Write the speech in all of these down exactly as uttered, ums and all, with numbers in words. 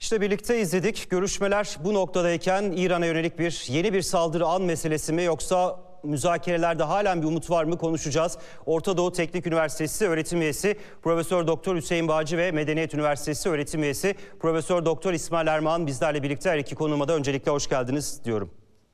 İşte birlikte izledik. Görüşmeler bu noktadayken İran'a yönelik bir yeni bir saldırı an meselesi mi yoksa müzakerelerde halen bir umut var mı konuşacağız. Orta Doğu Teknik Üniversitesi öğretim üyesi Profesör Doktor Hüseyin Bağcı ve Medeniyet Üniversitesi öğretim üyesi Profesör Doktor İsmail Ermağan bizlerle birlikte. Her iki konuğuma da öncelikle hoş geldiniz diyorum.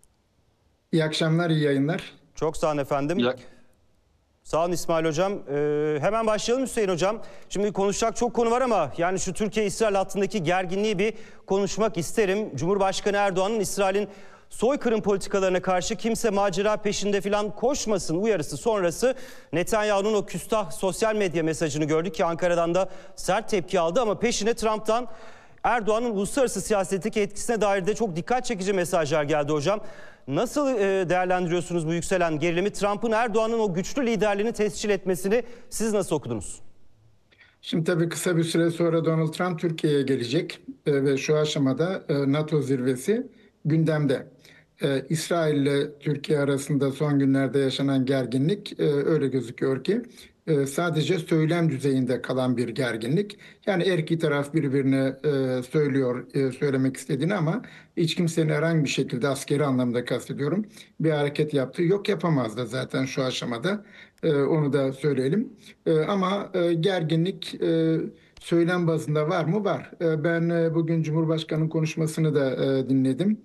İyi akşamlar, iyi yayınlar. Çok sağ olun efendim. Ya. Sağ olun İsmail Hocam. Ee, hemen başlayalım Hüseyin Hocam. Şimdi konuşacak çok konu var ama yani şu Türkiye-İsrail hattındaki gerginliği bir konuşmak isterim. Cumhurbaşkanı Erdoğan'ın İsrail'in soykırım politikalarına karşı kimse macera peşinde falan koşmasın uyarısı sonrası Netanyahu'nun o küstah sosyal medya mesajını gördük ki Ankara'dan da sert tepki aldı ama peşine Trump'tan Erdoğan'ın uluslararası siyasetteki etkisine dair de çok dikkat çekici mesajlar geldi hocam. Nasıl değerlendiriyorsunuz bu yükselen gerilimi? Trump'ın Erdoğan'ın o güçlü liderliğini tescil etmesini siz nasıl okudunuz? Şimdi tabii kısa bir süre sonra Donald Trump Türkiye'ye gelecek ve şu aşamada NATO zirvesi gündemde. İsrail ile Türkiye arasında son günlerde yaşanan gerginlik öyle gözüküyor ki sadece söylem düzeyinde kalan bir gerginlik. Yani her iki taraf birbirine söylüyor söylemek istediğini ama hiç kimsenin herhangi bir şekilde askeri anlamda kastediyorum bir hareket yaptığı yok, yapamaz da zaten şu aşamada. Onu da söyleyelim. Ama gerginlik söylem bazında var mı? Var. Ben bugün Cumhurbaşkanı'nın konuşmasını da dinledim.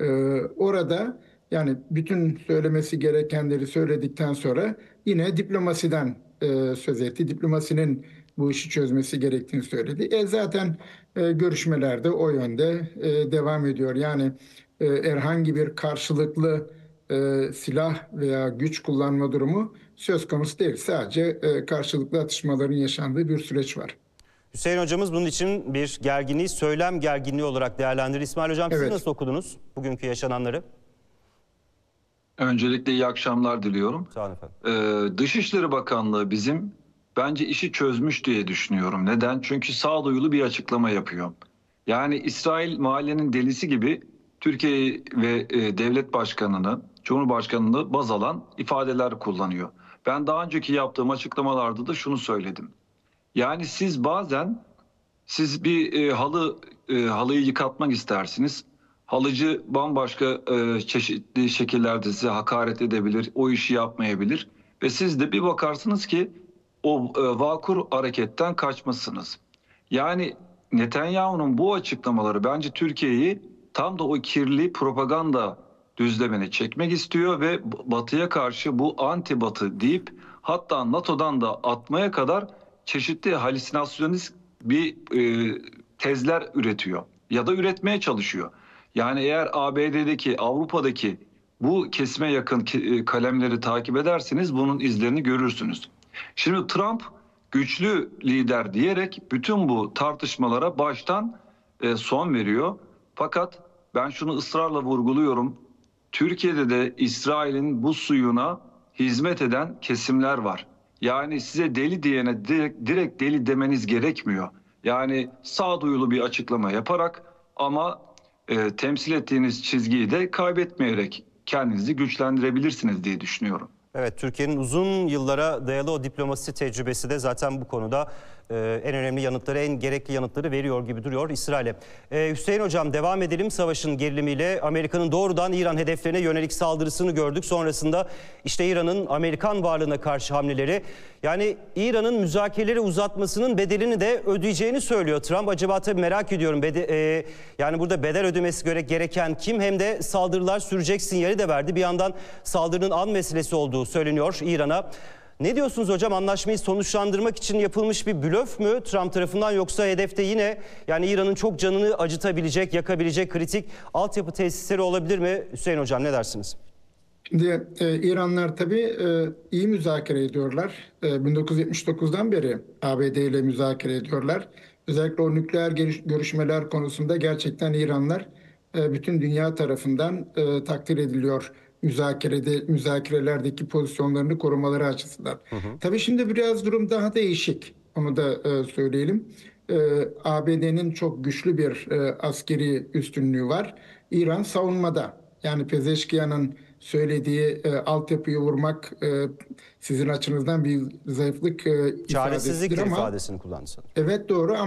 Orada yani bütün söylemesi gerekenleri söyledikten sonra yine diplomasiden söz etti. Diplomasinin bu işi çözmesi gerektiğini söyledi. E zaten e, görüşmelerde o yönde e, devam ediyor. Yani e, herhangi bir karşılıklı e, silah veya güç kullanma durumu söz konusu değil. Sadece e, karşılıklı atışmaların yaşandığı bir süreç var. Hüseyin hocamız bunun için bir gerginliği söylem gerginliği olarak değerlendirir. İsmail hocam siz Evet. nasıl okudunuz bugünkü yaşananları? Öncelikle iyi akşamlar diliyorum. Sağ olun efendim. Ee, Dışişleri Bakanlığı bizim bence işi çözmüş diye düşünüyorum. Neden? Çünkü sağduyulu bir açıklama yapıyor. Yani İsrail mahallenin delisi gibi Türkiye ve e, devlet başkanını, Cumhurbaşkanını baz alan ifadeler kullanıyor. Ben daha önceki yaptığım açıklamalarda da şunu söyledim. Yani siz bazen siz bir e, halı e, halıyı yıkatmak istersiniz. Halıcı bambaşka e, çeşitli şekillerde size hakaret edebilir, o işi yapmayabilir. Ve siz de bir bakarsınız ki o e, vakur hareketten kaçmışsınız. Yani Netanyahu'nun bu açıklamaları bence Türkiye'yi tam da o kirli propaganda düzlemine çekmek istiyor ve Batı'ya karşı bu anti Batı deyip hatta NATO'dan da atmaya kadar çeşitli halüsinasyonist bir e, tezler üretiyor ya da üretmeye çalışıyor. Yani eğer A B D'deki, Avrupa'daki bu kesime yakın kalemleri takip ederseniz bunun izlerini görürsünüz. Şimdi Trump güçlü lider diyerek bütün bu tartışmalara baştan e, son veriyor. Fakat ben şunu ısrarla vurguluyorum. Türkiye'de de İsrail'in bu suyuna hizmet eden kesimler var. Yani size deli diyene direkt, direkt deli demeniz gerekmiyor. Yani sağduyulu bir açıklama yaparak ama e, temsil ettiğiniz çizgiyi de kaybetmeyerek kendinizi güçlendirebilirsiniz diye düşünüyorum. Evet, Türkiye'nin uzun yıllara dayalı o diplomasi tecrübesi de zaten bu konuda e, en önemli yanıtları, en gerekli yanıtları veriyor gibi duruyor İsrail'e. E, Hüseyin Hocam devam edelim. Savaşın gerilimiyle Amerika'nın doğrudan İran hedeflerine yönelik saldırısını gördük. Sonrasında işte İran'ın Amerikan varlığına karşı hamleleri. Yani İran'ın müzakereleri uzatmasının bedelini de ödeyeceğini söylüyor Trump. Acaba tabii merak ediyorum bede, e, yani burada bedel ödemesi göre gereken kim, hem de saldırılar sürecek sinyali de verdi. Bir yandan saldırının an meselesi olduğu söyleniyor İran'a. Ne diyorsunuz hocam? Anlaşmayı sonuçlandırmak için yapılmış bir blöf mü Trump tarafından, yoksa hedefte yine yani İran'ın çok canını acıtabilecek, yakabilecek kritik altyapı tesisleri olabilir mi? Hüseyin hocam ne dersiniz? Şimdi e, İranlar tabii e, iyi müzakere ediyorlar. E, bin dokuz yüz yetmiş dokuzdan beri A B D ile müzakere ediyorlar. Özellikle o nükleer görüşmeler konusunda gerçekten İranlar e, bütün dünya tarafından e, takdir ediliyor. Müzakerede, müzakerelerdeki pozisyonlarını korumaları açısından. Hı hı. Tabii şimdi biraz durum daha değişik. Onu da e, söyleyelim. E, A B D'nin çok güçlü bir e, askeri üstünlüğü var. İran savunmada. Yani Pezeşkiyan'ın söylediği e, altyapıyı vurmak e, sizin açınızdan bir zayıflık e, Çaresizlik ifadesidir ama ifadesini kullandı sanırım. evet doğru ama